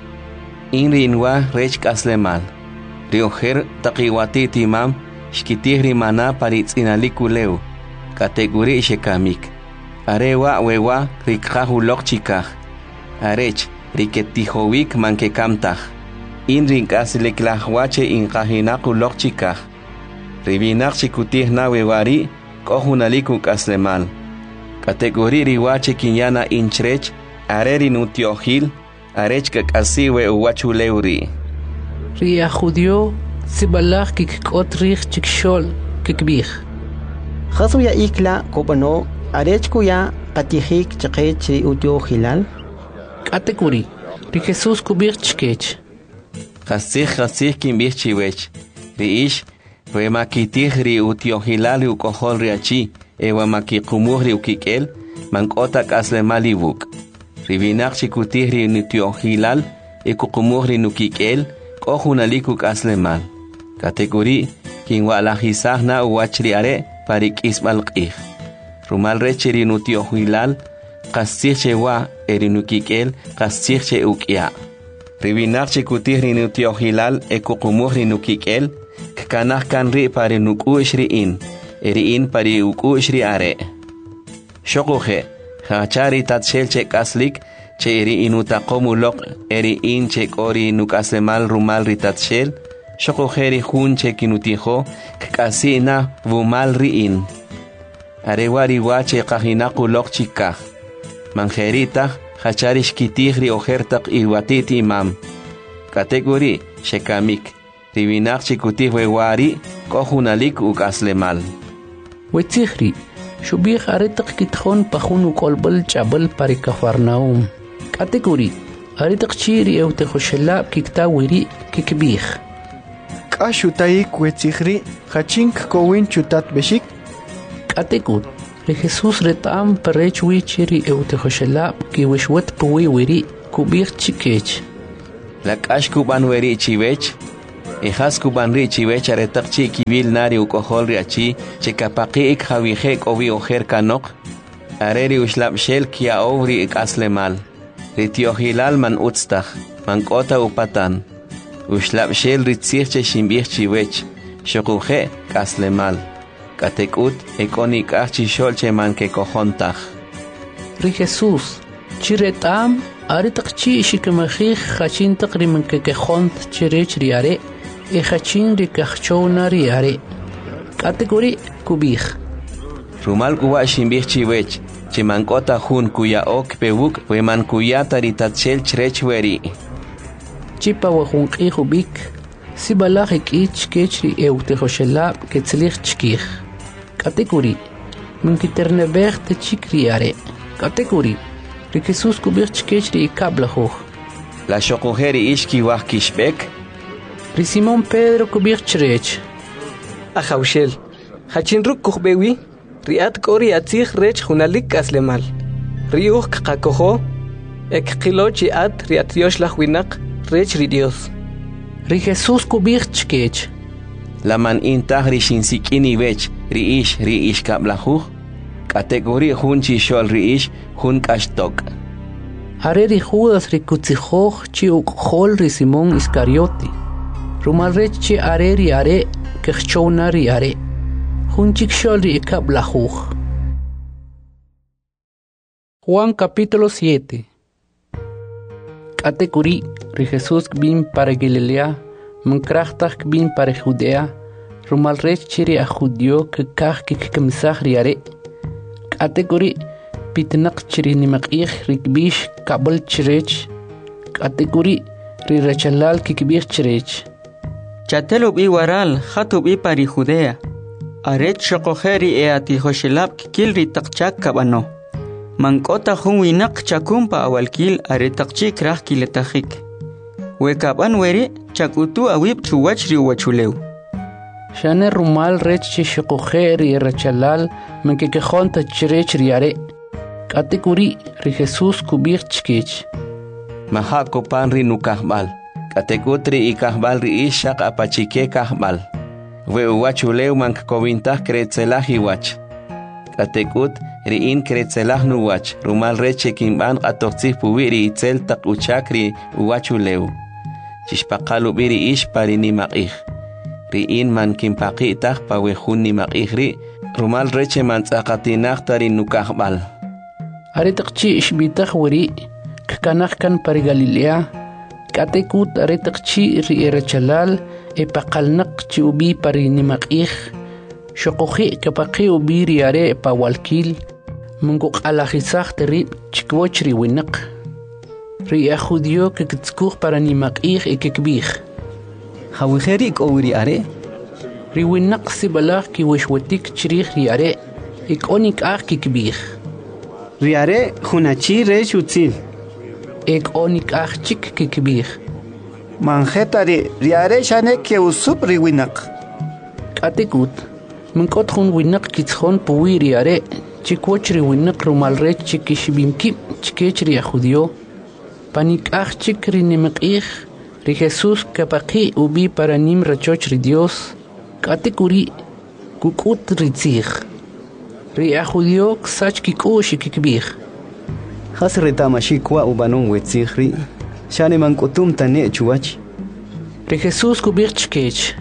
Inri inwa rech kaslemal. Rioher takiwati timam, shkitihri mana paritz inalikuleu. Kategori shekamik. Arewa wewa rikhahulok chikaj. Arech riketihowik mankekamtaj. Inri kasleklahwache inkahinakulok chikaj. Ribinak chikutihna wewari, kohunaliku kaslemal. Kategori riwache kinyana inchrech, areri nutiohil, arech kakasiwe uwachuleuri. Ria judio sibalach kikot rich chikshol kikbich. Khasuya ikla kopano arech kuya katihik chakech ri utio hilal. Kategori ri Jesus kubich chkech. Khasih khasih kimbich chiwech. Ri ish we makitih ri utio hilal ukohol riachi ewa makikumuh ri ukikel mankota kaslemali buk. Ribinak chikutih ri utio hilal ekukumuh ri nukikel kohunaliku aslemal. Kategori kinwa alahisah na uwachri are parik ismal qih. Rumal recheri nutio hilal qasih chewa erinukikel qasih che ukia. Ribinak chikutih ri nutio hilal ekukumuh ri nukikel kanah kanri pari nukushri in eri in pari ukushri are. Shokuhe hachari tatshel che kaslik che eri inutaqomulok eri in che kori nukaslemal rumal ritatshel shokojeri hun che kinutijo kasina vumal riin arewari wache kahinakulok chikaj manjerita hacharish kitihri ojertak iwatiti imam kategori shekamik ribinak chikutihwe wari kohunalik ukaslemal Wetzihri shubih aretak kitjon pajun ukolbal chabal parikafarnaum. Kategori aritak chiri eute khoshela kikta wiri kikbih. Kashutai kwetzihri hachink kowin chutat beshik. Kategori re Jesus retam parech wi chiri eute khoshela ki wishwat puwi wiri kubir chikech. La kash kuban weri chiwech. Ijas kuban ri chiwech aretak chi kibil nari ukohol ri achi chekapaki ik hawihek ovi ojer kanok. Areri ushlab shel kia ovri ik aslemal. Ritiohilal man utstach, man kota upatan. Ushlab shel ritzirche shimbich chiwech. Shokuje kaslemal. Katekut ekonik archi sholche man ke kohontach. Ri Jesús, chiretam, aritak chi shikemachich hachin takrimen ke kehont chirech riare, e hachin rikachona riare. Kategori kubich. Rumal kuwa shimbich chiwech, chimankota hun kuya ok pewuk, weman kuya taritachel chrechweri. Chipa wahun ihubik, sibalachik ich kechri eutehoshela ketzlich chkich. Kategori, minkiternebech te chikriare. Kategori, ri Jesús kubich kechri ikablahoch. La shokujeri ishki wah kishbek. Ri Simón Pedro kubich chrech. Ajaushel, hachin ruk kuhbewi, riat kori atzich rech hunalik aslemal. Riuch kakoho, ek kilochi at riat yosh lahwinak rech ri Dios. Ri Jesús kubich kech. La man intah ri shinsikini vech, ri ish ri ish kablahuch. Kategori hun chi shol ri ish hun kashtok. Are ri Judas ri kutzihoch chi ukhol ri Simón Iscariote. Rumal rech chi are ri are kechona ri are. Hun chik shol ri ikablahuch. Juan capítulo siete. Kategori ri Jesús bin para Galilea, mankrachtach bin para Judea. Rumal rech chi ri a Judio ke kach ke kemsach ri are. Kategori pitnak chiri nimakich rikbish kabel chirech. Kategori ri rachalal kikbich chirech. Chatelub i waral khatub i pari Judea. Aret shokojeri e ati hoshelab kikil ri takchak kabano. Mankota hun winak chakumpa awalkil aretakchi krah kiletahik. Wekaban weri chakutu awib chuwach ri wachuleu. Shane rumal rech chi shokojeri rachalal menkekehonta chirech riare. Kategori ri Jesús kubich chkech. Maha kopan ri nukahbal. Kategotri ikahbal ri ishak apachike kahbal. We uwachuleu mank kovintah kretzelah iwach. Kategut ri in kretzelah nuwach. Rumal reche kimban atotzih puwi ri itzel tak uchakri uwachuleu. Chishpakalu biri ish pari nimakih. Ri in man kimpaki itah pawehun nimakih ri. Rumal reche man tzakatinah tari nukahbal. Aretakchi ishbitah wari. Kakanah kan pari Galilea. Katekut aretakchi ri erachalal. E pakalnak chi ubi pari nimakih. Shokohi kapaki ubi ri are pa walkil. Munguk alahisach teri chikwoch ri winak. Ri a Judio ke kitskuch para nimakih e kekbich. Hawiheri ik owri are. Ri winak si balak ki wishwatik chirich ri are. Ik onik ah kekbich. Ri are hunachi rech utzil. Ik onik ah chik kekbich. Manjetari riare shane ke usup ri winak. Katekut. Minkot hun winak kitshon puwi ri are. Chikwoch ri winak rumal rech chikishbimki chikech ri a Judio. Panik ah chik ri nimakih. Ri Jesús kapaki ubi para nim rachoch ri Dios. Katekuri kukut ri tzich. Ri a Judio ksach kikush kikbich. Has retamashi kwa ubanon wetzihri. Shane mankutum tane chuach. Ri Jesús kubich chkech.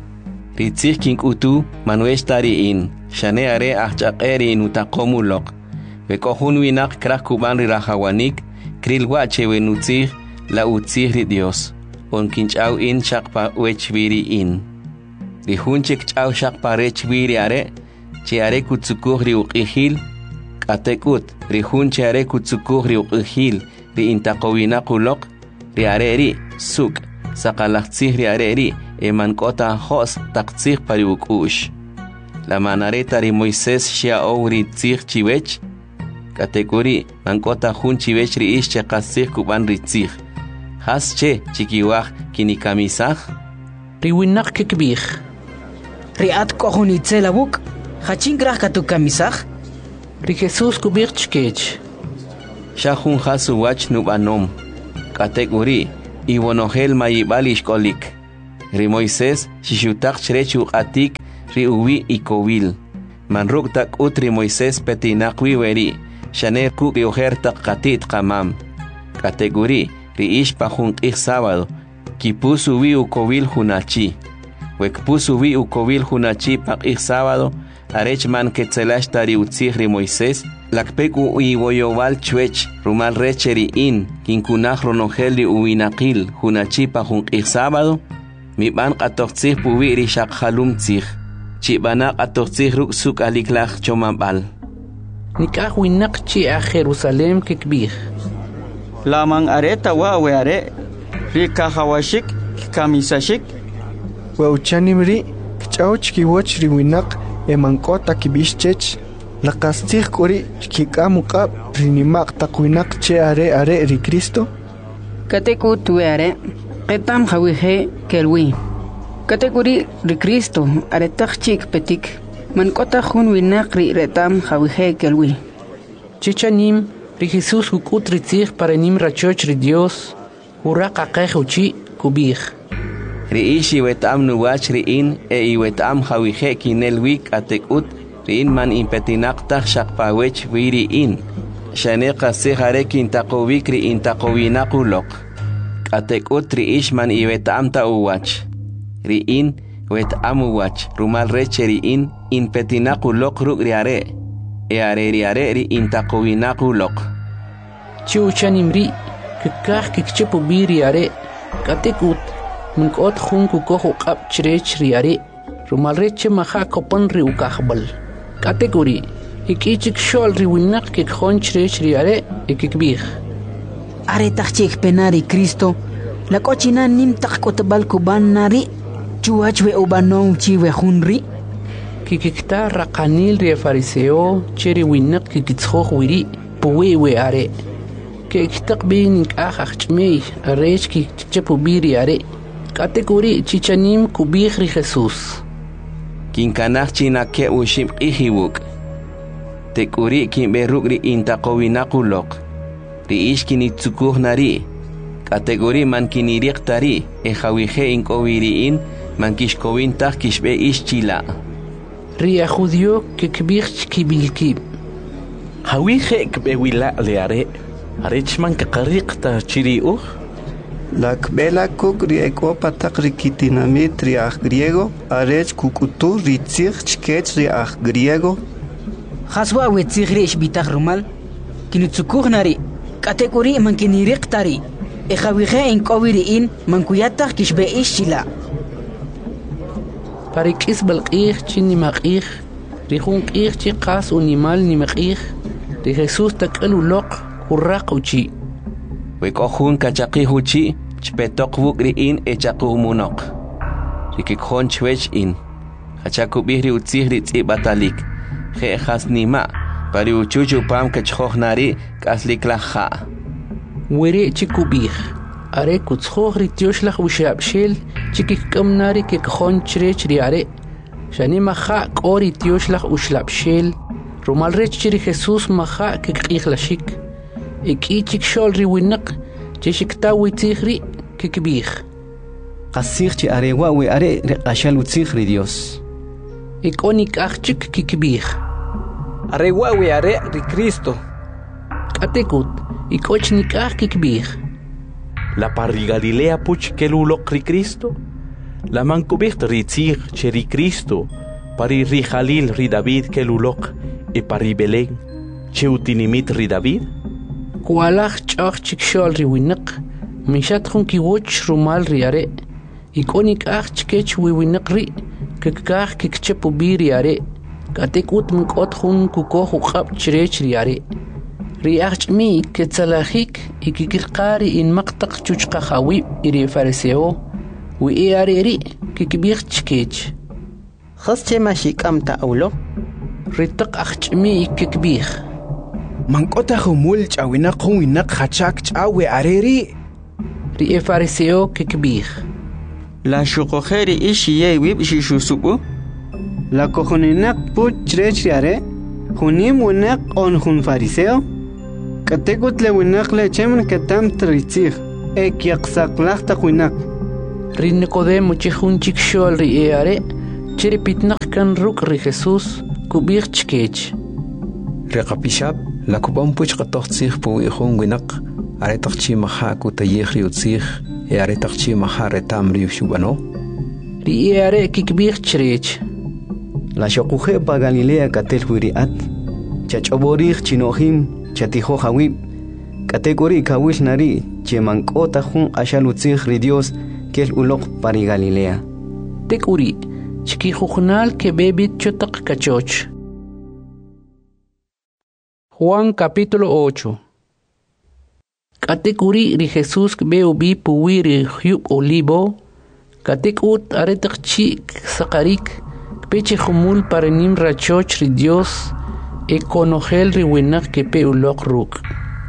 Ri tzich kinkutu manuesh tari in. Shane are achakeri in utakomulok. Vekohun winak krah kuban ri rahawanik. Kril wache wenutzih la utzih ri Dios. On kinchau in shakpa wechviri in. Ri hunchik chau shakpa rechviri are. Che are kutsukuh ri uqihil. Katekut ri hunche are kutsukuh ri uqihil. Ri intakowina kulok. Ri are ri suk. Sakalaktzih ri are ri. Eman kota hos taktzih pari ukush. La manareta ri Moisés shia ou ri tzih chiwech. Kategori mankota hun chiwech ri ish che katzih kuban ri tzih. Has che chikiwach kinikamisach. Ri winak kekbich. Ri at kohun itzelabuk. Hachin grach katu kamisach. Ri Jesús kubich chkech. Shahun hasu wach nubanom. katek uri iwonogel mayibal ishkolik ri Moisés shishutak chrechu atik ri uwi ikowil manruk tak utri Moisés petinakwi weri shaner ku riohertak katit kamam katek uri ri ishpa junk'ik sábado kipusu wi ukowil hunachi wekpusu wi ukowil hunachi pak'ik sábado arech man ketzelash tari utzih ri Moisés lakpeku iwoyowal chwech rumal recheri in kinkunaj ronogeli uwinaqil hunachipa junk'ik sábado miban qatoqtzih puwi ri shaqhalum tzih chibana qatoqtzih ruk suk aliklaj chomambal nikaj winaq chi a Jerusalem kikbij laman areta wa we are ri kahawashik kamisashik wauchanimri kchauch kiwoch ri winaq emankota kibishchech laqastig kuri kikamuqab rinimaq taqwinaq che are are ri Cristo kateku tuare qetam khawije kelwi katekuri ri Cristo are tachik petik mankota khun winaq ri retam khawije kelwi chichanim ri Jesus kukutri tzig para nim rachoch ri Dios uraqa qejuchi kubij ri ishi wetam nuwach ri in e iwetam khawije kinel wik atekut rin man impetinaqtaj shaqpawech wiri in shaneqa sejare kintaqowik ri intaqowinaquloq k'atek'ut ri ishman iweta'amta uwach ri in weta'am uwach rumal reche ri in impetinaquloq ruk' ri are e are ri are ri intaqowinaquloq chiuchanim ri kikaj kikchepu bi ri are k'atek'ut mink'ot jun kukoj uq'ab' chirech ri are rumal reche maja kopon ri ukajb'al kategori ik'ichik xol ri winaq kikjon chirech ri are ikikbij are tachik penari Cristo la cochina nim tak kotbal kuban nari chuach we ubanon chi we hunri kikikta raqanil ri fariseo chiri winaq kikitskho wiri puwi we are kikitaq bin ahachmei arech kikchepu biri are kategori chichanim kubij ri Jesus kinkanaj china ke ushim ihiwuk tekuri kinberuk ri intaqowinaquloq ri ishkini tsukuj nari kategori man kiniriq tari e jawije inkowiriin man kishkowintaj kishbe ishchila ri judio kikbij kibilkib jawije kbewila le are arech man kaqariqta chiriuj Lakbela kuk ri ekopa tak ri kitinamit ri aj griego arech kukutu ri tzig chkech ri aj griego Haswa we tzig ri ishbitag rumal kinutsukuj nari kategori man kiniriq tari e jawije inkowiri in man kuyatag kishbe ishila parikis balqij chini maqij ri jun qij chi qas unimal ni maqij ri Jesus tak'alu loq urraquchi wek'ojun kachaqijuchi chpetoq wuk ri in echaqumunoq rikikjon chwech in hachakubij ri utzij ri tz'ibatalik je'jas nima pari uchuchu pam kachjoj nari k'asliklaja weri chikubij are kutzjoj ri tioxlaj uxab'xel chikik'am nari kikjon chirech ri are xani maja k'o ri tioxlaj uxlab'xel rumal rech chiri Jesus maja kikq'ijlaxik ik'ichik xol ri winaq chixikta witzij ri kikbij qasij chi arewa we are ri qashal utzij ri Dios ikonik achchik kikbij arewa we are ri Cristo katekut ikochnik ach kikbij la parri Galilea puch keluloq ri Cristo la mankubicht ri tzij che ri Cristo pari ri Jalil ri David keluloq e pari Belén che utinimit ri David kualaj ch'aj chikxol ri winaq mishat jun kiwoch rumal ri are ikonik aj chkech wi winaq ri kikaj kikchepu bi ri are katekut mink'ot jun kukoj uq'ab' chirech ri are ri ajch'mi ketsalajik ikikirqa ri inmaq taq chuchqaj awib' ri fariseo wi e are ri kikbij chkech khas che mashik'amta awlo ri taq ajch'mi ikikbij mank'ota jumul ch'awinaq jun winaq hachak ch'awe areri ri e fariseo kikbij la shuqojeri ishiye wib shishusubu la cojoninaq puch chirech ri are junim winaq on jun fariseo katekut le winaq le chemen katam tritzij ekiaqsaqlaqta winak. Ri Nicodemo chihun chikshol ri eare, chiri pitnak kan ruk ri Jesús, kubir chkech. Reqapishab, la kupon puch qatoqtsig pu ihun winak, aretaqchi maha kutayih ri utsig, e aretaqchi maha retam ri ushubano. Ri eare kikbir chrech. La shokuje pa Galilea katel huiriat, chachoborich chinohim, chatijo hawib, kategori kawil nari, chemankota hun ashalutzig ri Dios, kel ulok pari Galilea. Tekuri, chikijujnal que bebit chotak kachoch. Juan capítulo ocho. Katekuri ri Jesús beu bi puwi ri hyub olivo, katekut aretak chik sakarik, peche humul parenim rachoch ri Dios, e konogel ri winak que pe ulok ruk.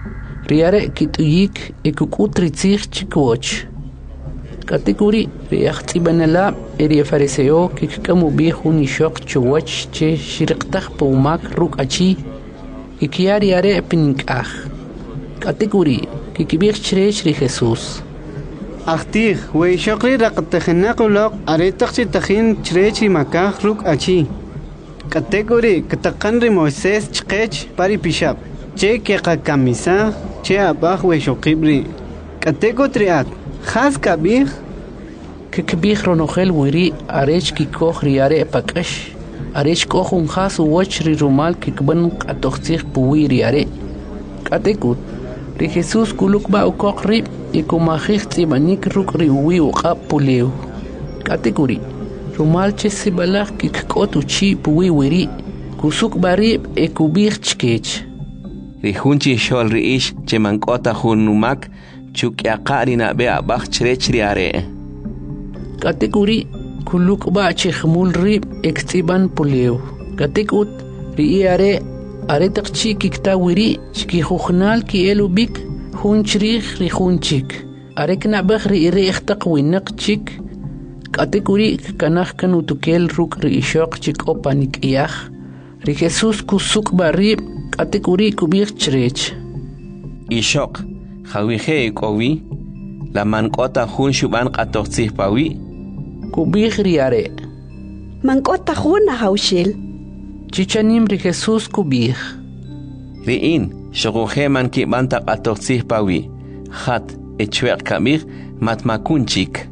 Riare kituyik e kukut ri tzig chikwoch. Kategori reactibanala eri fariseo que kamu bi huni shok chuwach che shirqtaq pumak ruk achi y kiari are pinkah. Kategori que kibir chrech ri Jesús. Achtig, we shokri raqtahinaqulok aretaqchi tahin chrech ri makah ruk achi. Kategori katakan ri Moisés chqech pari pishab. Che ke kamisa che abah we shokibri. Kategori Khas kabir que kabir ronogel wiri arech ki koch riare pakash arech koch un khas wach ri rumal ki kban atoxtir puwi riare katekut ri Jesús kuluk ba ukok ri e kumahich tibanik ruk ri uwi uqa puleu katekuri rumal che sibalak ki kotu chi puwi wiri kusuk bari e kubir chkech ri hunchi shol ri ish che mankota hunumak chuk yaqari na be abach chrech riare kategori kuluk ba chkhmul rib ektiban puleu katekut ri are aretak chi kikta wiri chki khukhnal ki elubik hunchrig ri hunchik arekna bakhri iri ikhtaq winak chik kategori kanakh kanu tukel ruk ri shok chik opanik iyah ri Jesus kusuk barib kategori kubir chrech ishok Khawije kowi la mankota hun shuban qatoqtsih pawi kubih riare mankota hun haushil chichanim ri Jesús kubih riin shoguje man ki banta qatoqtsih pawi khat echweq kamir matmakunchik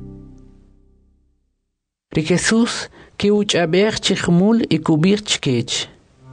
ri Jesús ki uchaber chikhmul e kubir chkech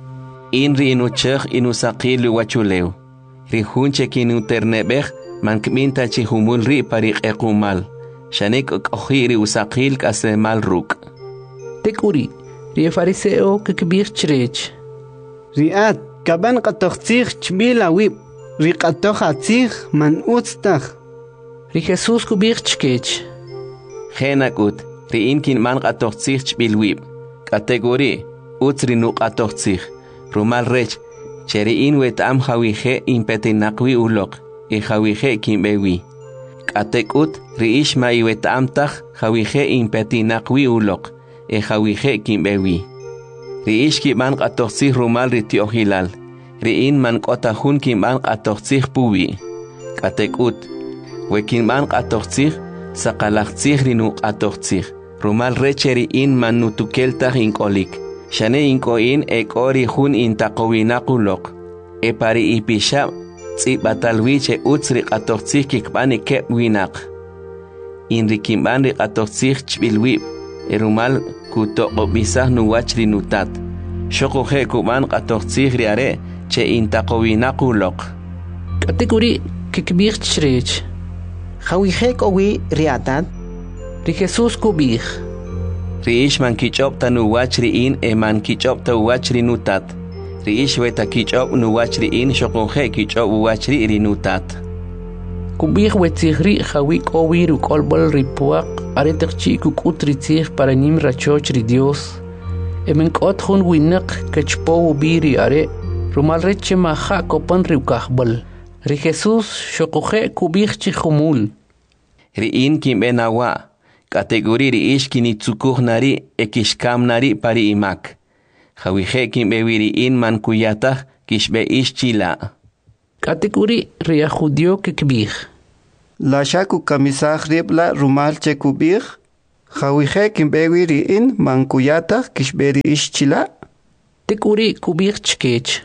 in ri inuchekh inusaqil wachuleu ri hunche kinu ternebeh man kminta chi humul ri pariq equmal shanek okhiri usaqil kasemal ruk tekuri ri fariseo kikbir chrech riat kaban qatoxtich chbila wib ri qatoxatzich man utstakh ri Jesus kubir chkech khenakut ri inkin man qatoxtich chbil wib kategori utri nu qatoxtich rumal rech Cheri in wet am hawije in petinakwi ulok, e hawije kimbewi. Katekut riish ma iwet am tach hawije in petinakwi ulok, e hawije kimbewi. Riish kiban qatoxsih rumal ritiohilal, riin man kotahun kiban qatoxsih puwi. Katekut, wekin man qatoxsih, saqalaxsih rinu qatoxsih, rumal recheri in man nutukeltah inkolik. Shane inkoin e kori hun intaqowinakulok e pari ipisha tsi batalwiche utsri qatoxsih kikbani kep winak inri kimbani qatoxsih chbilwi erumal kutoqobisah nuwachri nutat shoqoje kuban qatoxsih riare che intaqowinakulok kategori kikbir chrech khawije kowi riatat ri Jesús kubih Riish man kichop ta nuwachri in e man kichop ta wachri nutat. Riish weta kichop nuwachri in shokoje kichop wachri rinutat. Kubih wetzihri hawik owi rukolbol ripuak aretak chi kukut ritzih para nim rachoch ri Dios. E men kot hun winak kachpo ubiri are rumal reche maha kopan riukahbol. Ri Jesús shokoje kubih chihumul. Ri in kimbenawa. Kategori ri ish kini tsukuh nari ekishkam nari pari imak. Khawije kimbewiri in man kuyatah kishbe ish chila. Kategori ria judio kikbih. La shaku kamisaj ribla rumal chekubir. Jawije kimbewi riin mankuyata kishberi ishchila. Tekuri kubir chkech.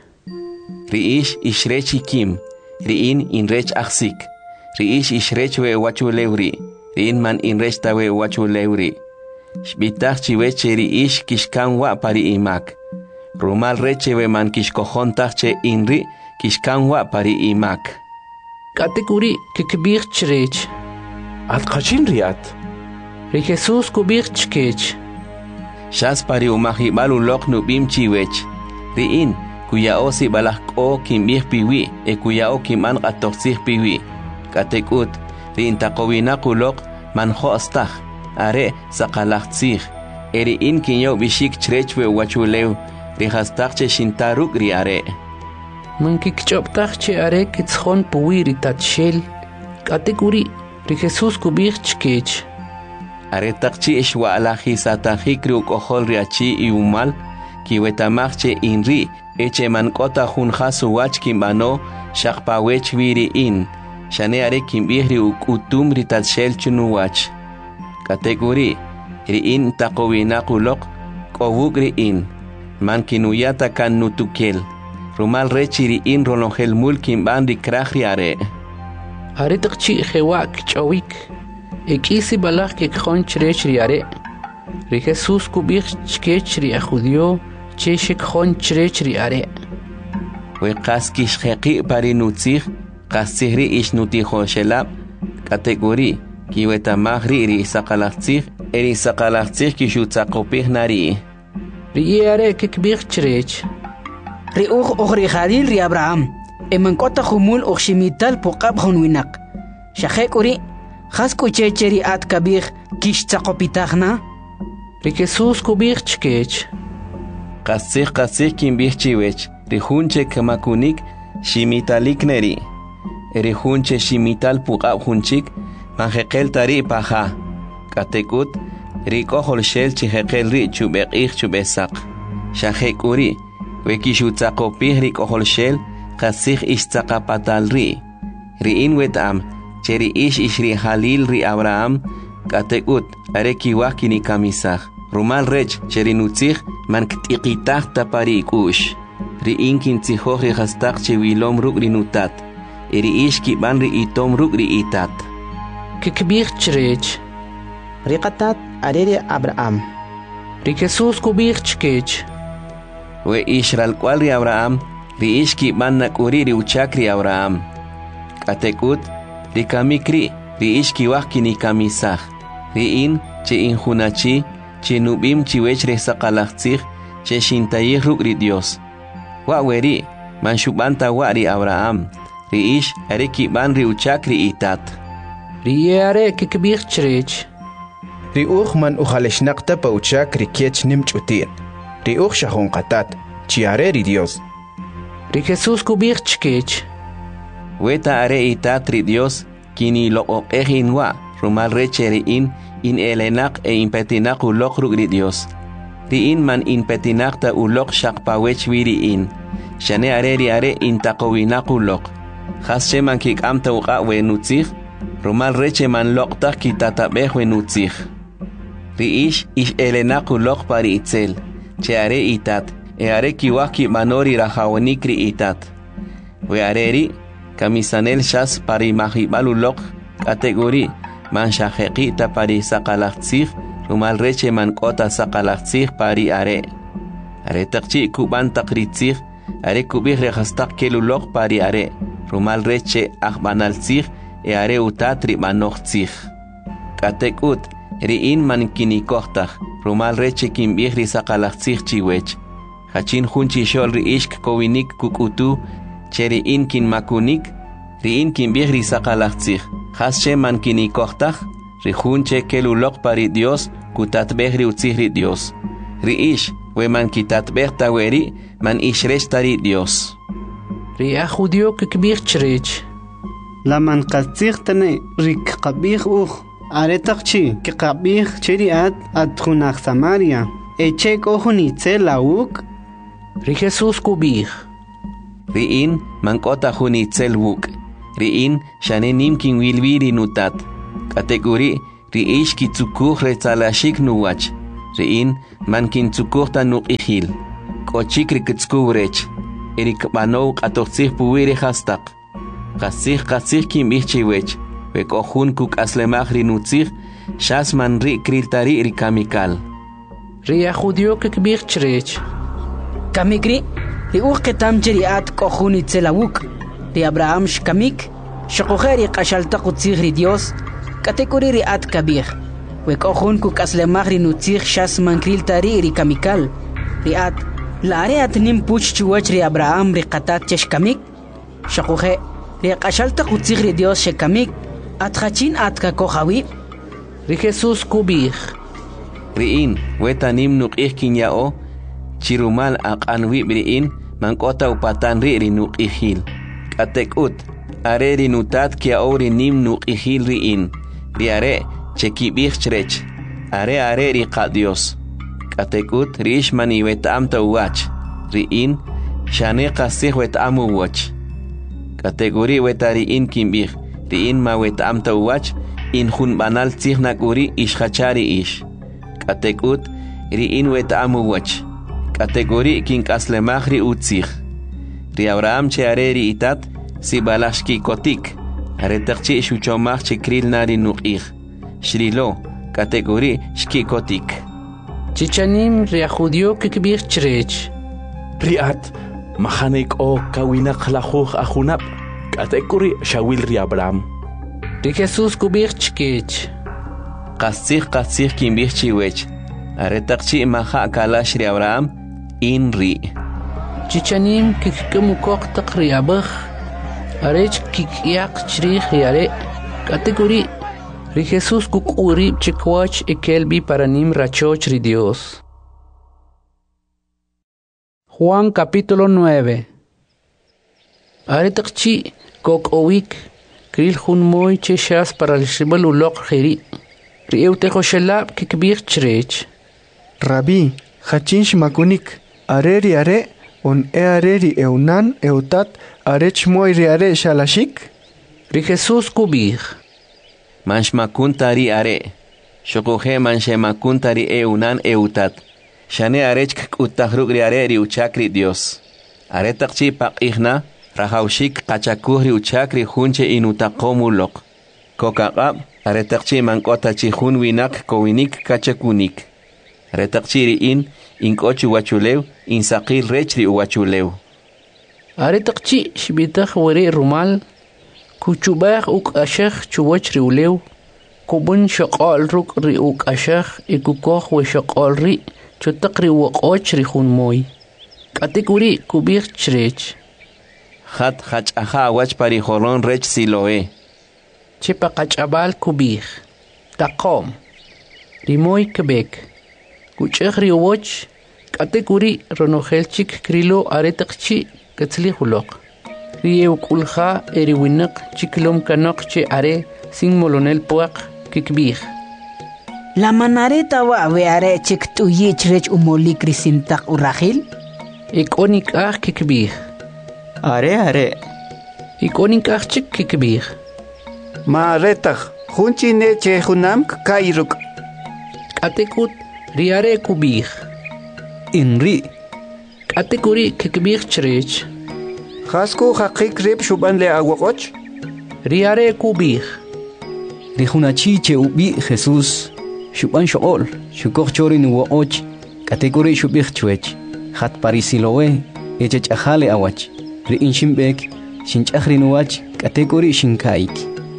Riish ishrechi kim. Riin inrech aksik. Riish ishrech we wachu leuri. Riin man inrech tawe wachu leuri. Shbitach chiweche riish kishkan wa pari imak. Rumal reche we man kishkojontach che inri kishkan wa pari imak. Katekuri kikbir chrech. At kachin riat. Ri Jesus kubir chkech. Shas pari umahi balu lok nubim chiwech. Riin kuya osi balak o kimbir piwi e kuya o kiman qatoksih piwi. Katekut riin takowina kulok man khostach are saqalaxtsih. Eri in kinyo bishik chrechwe wachulew ri hastak che shintaruk ri are. Man kikchoptach che are kitshon puwi ri tatshel. Katekuri ri Jesus kubir chkech. Are takchi ishwa alahi satahik ri ukohol riachi iumal kiwetamach che inri eche man kota hun khasu wach kimbano shakpawech viri in shane are kimbihri ukutum ri tatshel chunu wach. Kategori ri in takowina kulok kowuk ri in man kinuyata kan nutukel rumal rechi ri in rolongel mul kimban ri krahri are. Are takchi khewak chawik. Ekisi balach ke khon chrech riare. Ri Jesus kubir chkech ri ajudio che shek khon chrech riare. We qaskish khaqi pari nutzig qasihri ish nuti khoshelab kategori kiweta magri ri saqalaxtzig eri saqalaxtzig kishutzaqopih nari. Ri are ke kubir chrech. Ri ugh ogri khalil ri Abraham. Eman kota khumul oximital poqab khonwinak. Shakhek uri Khasku checheri at kabir kish tsaqopitagna. Ri Jesus kubir chkech. Qasih qasih kimbih chiwech. Ri hunche kamakunik shimitalik neri. Ri hunche shimital puqab hunchik manjeqel tari paja. Katekut ri kohol shel chijeqel ri chubeqih chubesaq. Shahek uri wekishu tsaqopih ri kohol shel qasih ish tsaqapatal ri. Ri in wetam Cheri ish ishri halil ri Abraham katekut are kiwah kini kamisah rumal rech cheri nutzig man ktiqitah tapari kush ri inkin tzihoh ri hastak che wilom ruk ri nutat eri ish kiban ri itom ruk ri itat kikbir chrech ri qatat are ri Abraham ri Jesus kubir chkech we ishral kwal ri Abraham ri ish kiban nakuri ri uchak ri Abraham katekut Ri kamikri, ri ishkiwah kini kamisah. Ri in, che inhunachi, che nubim chiwech re saqalaxtzig, che shintayih ruk ri Dios. Wa weri, man shubanta wa ri Abraham. Ri ish, are kiban ri uchak ri itat. Ri are kikbir chrech. Ri uch man ujaleshnaqta pa uchak ri kiech nimchutir. Ri uch shahon qatat, chiare ri Dios. Ri Jesus kubir chkech. Weta are itatri Dios kini lo oqehin wa rumal recheri in in elenak e impetinak ulok rugri Dios. Ri in man impetinak ta ulok shakpawech wiri in. Shane are ri are in takowinak ulok. Khasche man kik amta uqa we nutzig rumal reche man lokta kitatabeh we nutzig. Ri ish ish elenak ulok pari itzel. Che are itat e are kiwaki manori rahawanikri itat. We are ri Kamisanel shas pari mahibalulok kategori man shajeqita pari saqalaxtzig rumal reche man kota saqalaxtzig pari are. Are taqchi kuban taqritzig are kubih rehastak kelulok pari are rumal reche akhbanaltzig e are utatri manoxtzig. Katekut riin man kinikohtag rumal reche kimbih ri saqalaxtzig chiwech. Hachin hunchi shol ri ishk kowinik kukutu Cheri in kin makunik, ri in kin bih ri saqalaxtzig. Hasche man kini kohtag, ri hunche kelulok pari Dios, kutat beh ri utzig ri Dios. Ri ish, we man kitat beh taweri, man ishresh tari Dios. Ri ajudio kikbir chrech. La man qatzig tane ri qabih uch. Are taqchi ki qabih cheri at at khunaq Samaria. Eche kohuni tse lauk. Ri Jesus kubih. Ri in man kota huni tzel wuk. riin shane nim kin wilwiri nutat kategori ri ish ki tsukuh re tsalashik nuwach riin man kin tsukuh ta nuqihil kochik ri kitskuvrech eri kbano qatoqsih puwiri hastak qasih qasih kim ihchiwech we kohun kuk aslemach ri nutzih shas man ri kriltari ri kamikal ri judio kbich chrech kamikri ri uqetam jeriat kohun itzelawuk ri Abraham shkamik shqokheri qashalta qutzih ri Dios kategori ri at kabir we kohun kuk aslemach ri nutzih shas man kriltari ri kamikal ri at la at nim puch chuwach ri Abraham ri qatat cheshkamik shqokhe ri qashalta qutzih ri Dios shkamik at khachin at ka kohawi ri Jesus kubir riin wetanim nuqih kinyao chirumal aqanwi riin mankota upatan ri ri nuqihil katekut are ri nutat kia ori nim nuqihil riin ri are chekibih chrech are are ri qadios katekut rish mani wetam tawach riin shane qasih wetam wach kategori wetari in kimbih riin ma wetam tawach in hun banal tsihnakuri ishkhachari ish katekut riin wetam wach kategori kin kaslemahri utzih ri Abraham che are ri itat si balashki kotik are taqchi shuchomach chikril nari nuqih shrilo kategori shki kotik chichanim ri judio kibir chrech riat mahanek o kawina khlakhukh akhunab kategori shawil ri Abraham ri Jesus kubir chkech qasih qasih kimbih chiwech are taqchi maha kalash ri Abraham in ri chichanim kikkumukok taqri abakh arech kikyak chrih yare kategori ri Jesus kukuri chikwach ekelbi paranim rachoch ri Dios. Juan capítulo nueve. Are taqchi kok owik kril hun moy cheshas para el shibal ulok khiri ri eute khoshelab kikbir chrech Rabbi khachin shmakunik areri are on e areri eunan eutat arech moy ri are shalashik ri Jesus kubir manshmakuntari are shokohe manshemakuntari eunan eutat shane arech kutahruk ri are ri uchakri Dios are taqchi paqihna rahawshik qachakuhri uchakri hunche inutaqomulok kokaqab are taqchi mankota chi hun winak kowinik kachakunik are taqchi ri in inkochi wachulew insaqil rechri wachulew are taqchi shbitakh wari rumal kuchubakh uk ashakh chuwachri ulew kubun shaqal ruk ri uk ashakh ikukokh we shaqal ri chutaqri waqochri hun moy kategori kubir chrech khat khach aha wach pari holon rech siloe chipa qachabal kubir taqom rimoy kebek kuchri woch kategori ronohelchik krilo aretaqchi katzli hulok rieu kulha eri winak chiklom kanok che are sing molonel puak kikbir la manareta wa we are chik tu yichrech umoli krisintak urahil ikonik ah kikbir are are ikonik ah chik kikbir ma retakh hunchi ne che hunam kairuk katekut riare kubir inri kategori kikbir chrech khasku haqik rib shuban le awoch riare kubir rihunachi che ubi Jesus shuban shol shukok chorin woch kategori shubich chwech khat parisilowe echech ahale awach ri inshimbek shinchahrin wach kategori shinkaik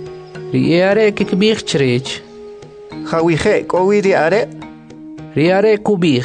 riare kikbir chrech khawihe kowiri are riare kubir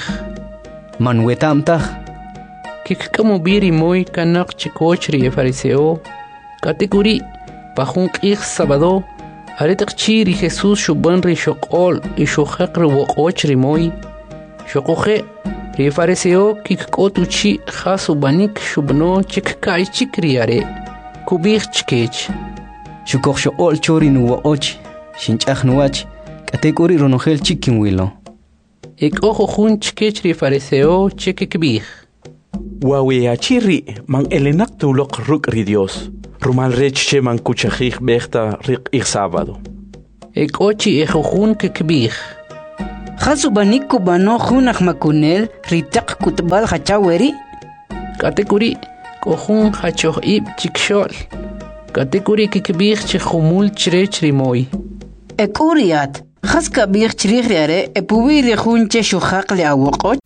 manwetamtah kikkamu biri moy kanak chikochri fariseo kategori pahun qih sabado aretaqchi ri Jesus shuban ri shoqol i shokhaqri woqochri moy shoqoxe ri fariseo kikkotuchi khasu banik shubno chikkai chikriare kubir chkech shukokh shoqol chorin woqoch shinchahnuach kategori ronohel chikinwilo ik ojo hun chkech ri fariseo chikikbir Wawe achiri man elenak tulok ruk ri Dios. Rumal rech che man kuchajik behta rik ik sábado. Ek ochi ejujun que kbij. Jasu baniku bano junaj makunel ritak kutbal hachaweri. Katekuri kohun hachoh ib chikshol. Katekuri que kbij che jumul chrech rimoy. Ek uriat. Jas kabij chriare e pubiri jun che shuhak le awokoch.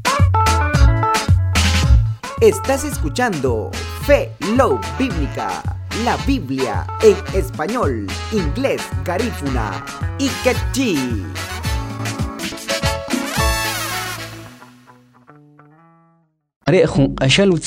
Estás escuchando Fe Love Bíblica, la Biblia en español, inglés, garífuna y quechí. Are jun ashalu